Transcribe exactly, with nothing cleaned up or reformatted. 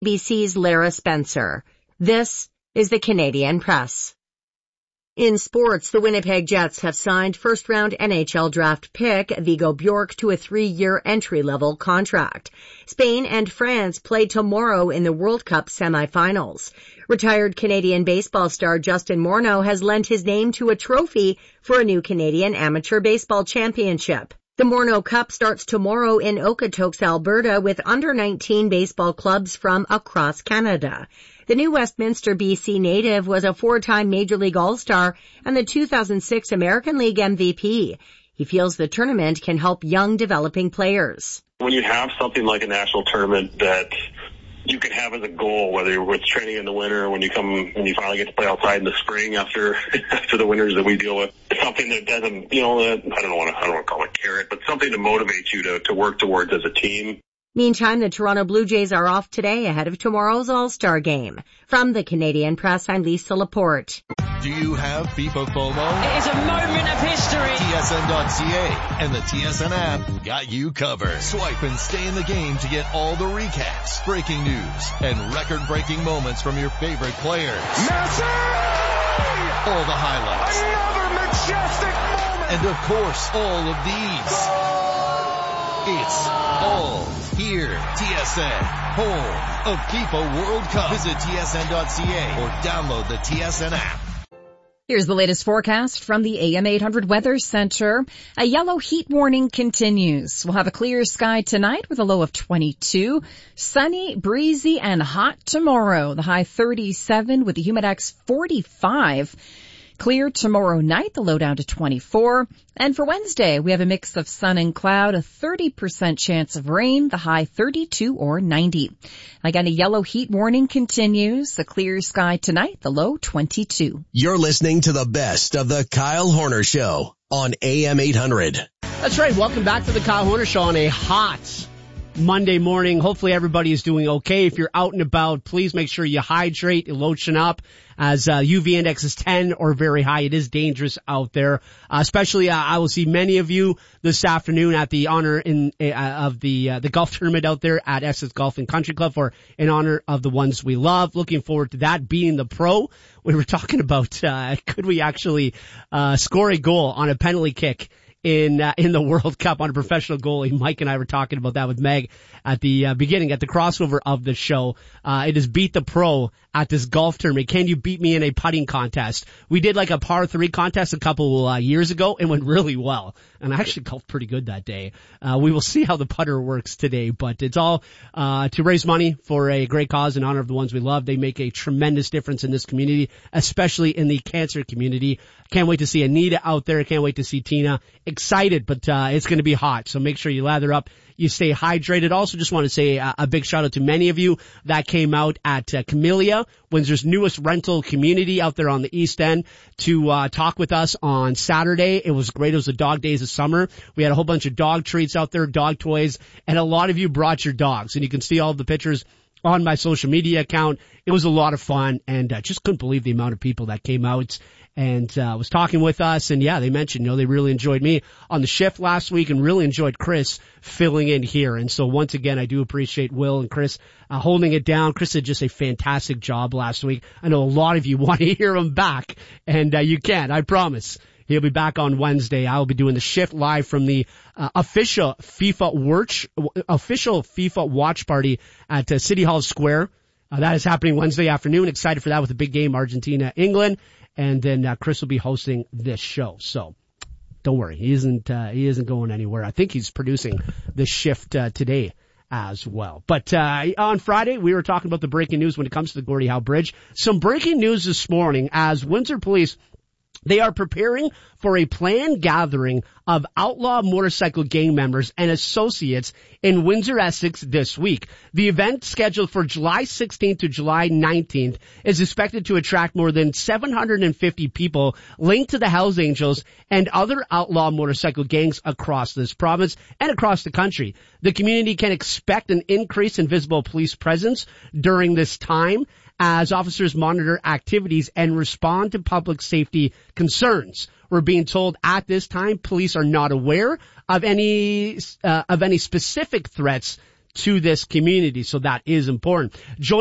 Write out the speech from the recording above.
B C's Lara Spencer. This is the Canadian Press. In sports, the Winnipeg Jets have signed first-round N H L draft pick Vigo Bjork to a three-year entry-level contract. Spain and France play tomorrow in the World Cup semifinals. Retired Canadian baseball star Justin Morneau has lent his name to a trophy for a new Canadian Amateur Baseball Championship. The Morneau Cup starts tomorrow in Okotoks, Alberta, with under nineteen baseball clubs from across Canada. The new Westminster, B C native was a four-time Major League All-Star and the two thousand six American League M V P. He feels the tournament can help young developing players. When you have something like a national tournament that you can have as a goal, whether you're with training in the winter or when you come, when you finally get to play outside in the spring after after the winters that we deal with, it's something that doesn't, you know, uh, I don't want to, I don't want to call it carrot, but something to motivate you to, to work towards as a team. Meantime, the Toronto Blue Jays are off today ahead of tomorrow's All-Star Game. From the Canadian Press, I'm Lisa Laporte. Do you have FIFA FOMO? It is a moment of history. T S N dot C A and the T S N app got you covered. Swipe and stay in the game to get all the recaps, breaking news, and record-breaking moments from your favorite players. Messi! All the highlights. Another majestic moment! And of course, all of these. It's all here. T S N, home of FIFA World Cup. Visit T S N dot C A or download the T S N app. Here's the latest forecast from the A M eight hundred Weather Center. A yellow heat warning continues. We'll have a clear sky tonight with a low of twenty-two. Sunny, breezy, and hot tomorrow. The high thirty-seven with the humidex forty-five. Clear tomorrow night, the low down to twenty-four. And for Wednesday, we have a mix of sun and cloud, a thirty percent chance of rain, the high thirty-two or ninety. Again, a yellow heat warning continues. A clear sky tonight, the low twenty-two. You're listening to the best of the Kyle Horner Show on A M eight hundred. That's right. Welcome back to the Kyle Horner Show on a hot Monday morning. Hopefully everybody is doing okay. If you're out and about, please make sure you hydrate, you lotion up, as uh, U V index is ten or very high. It is dangerous out there. Uh, especially, uh, I will see many of you this afternoon at the honor in uh, of the uh, the golf tournament out there at Essex Golf and Country Club for in honor of the ones we love. Looking forward to that being the pro. We were talking about uh, could we actually uh, score a goal on a penalty kick in uh, in the World Cup on a professional goalie. Mike and I were talking about that with Meg at the uh, beginning, at the crossover of the show. Uh, it is beat the pro at this golf tournament. Can you beat me in a putting contest? We did like a par three contest a couple uh, years ago. It went really well, and I actually golfed pretty good that day. Uh, we will see how the putter works today, but it's all uh to raise money for a great cause in honor of the ones we love. They make a tremendous difference in this community, especially in the cancer community. Can't wait to see Anita out there. Can't wait to see Tina. Excited, but uh it's going to be hot, so make sure you lather up, you stay hydrated. Also, just want to say a, a big shout out to many of you that came out at uh, Camellia, Windsor's newest rental community out there on the East End, to uh talk with us on Saturday. It was great. It was the dog days of summer. We had a whole bunch of dog treats out there, dog toys, and a lot of you brought your dogs, and you can see all of the pictures on my social media account. It was a lot of fun, and I uh, just couldn't believe the amount of people that came out and uh, was talking with us. And yeah, they mentioned, you know, they really enjoyed me on the shift last week and really enjoyed Chris filling in here. And so once again, I do appreciate Will and Chris uh, holding it down. Chris did just a fantastic job last week. I know a lot of you want to hear him back, and uh, you can, I promise. He'll be back on Wednesday. I'll be doing the shift live from the uh, official FIFA watch, official FIFA watch party at uh, City Hall Square. Uh, that is happening Wednesday afternoon. Excited for that with the big game, Argentina, England. And then uh, Chris will be hosting this show. So don't worry. He isn't, uh, he isn't going anywhere. I think he's producing this shift uh, today as well. But uh on Friday, we were talking about the breaking news when it comes to the Gordie Howe Bridge. Some breaking news this morning as Windsor Police, they are preparing for a planned gathering of outlaw motorcycle gang members and associates in Windsor, Essex this week. The event, scheduled for July sixteenth to July nineteenth, is expected to attract more than seven hundred fifty people linked to the Hells Angels and other outlaw motorcycle gangs across this province and across the country. The community can expect an increase in visible police presence during this time as officers monitor activities and respond to public safety concerns. We're being told at this time police are not aware of any uh, of any specific threats to this community. So that is important. Join